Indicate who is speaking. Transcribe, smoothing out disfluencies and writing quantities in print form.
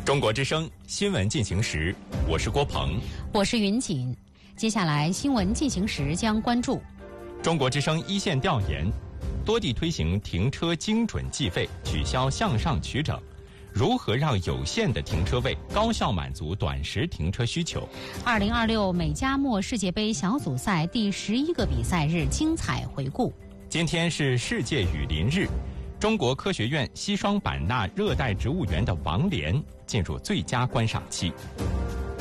Speaker 1: 中国之声新闻进行时，我是郭鹏，
Speaker 2: 我是云锦。接下来新闻进行时将关注
Speaker 1: 中国之声一线调研，多地推行停车精准计费，取消向上取整，如何让有限的停车位高效满足短时停车需求
Speaker 2: ？2026美加墨世界杯小组赛第11个比赛日精彩回顾。
Speaker 1: 今天是世界雨林日，中国科学院西双版纳热带植物园的王莲进入最佳观赏期。